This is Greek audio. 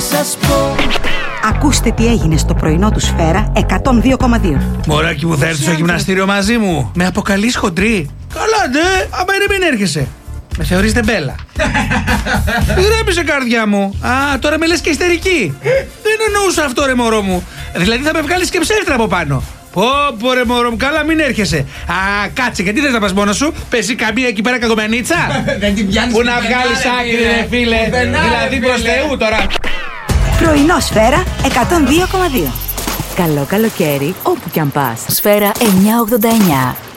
σας πω. Ακούστε τι έγινε στο πρωινό του Σφαίρα 102,2. Μωράκι μου, θα έρθει στο γυμναστήριο μαζί μου. Με αποκαλείς χοντρή? Καλά, ναι, άμα είναι μην έρχεσαι. Με θεωρείς τεμπέλα? Ηρέμησε, καρδιά μου. Α, τώρα με λες και ιστερική. Δεν εννοούσα αυτό, ρε μωρό μου. Δηλαδή θα με βγάλεις και ψεύτρα από πάνω. Πω ρε μωρό μου, καλά μην έρχεσαι. Α, κάτσε, γιατί θες να πας μόνος σου? Πες καμία εκεί πέρα κακομενίτσα. Δεν την πιάνεις. Πού να βγάλεις άκρη, ρε φίλε. Δηλαδή προς Θεού τώρα. Πρωινό Σφαίρα 102,2. Καλό καλοκαίρι όπου κι αν πας. Σφαίρα 989.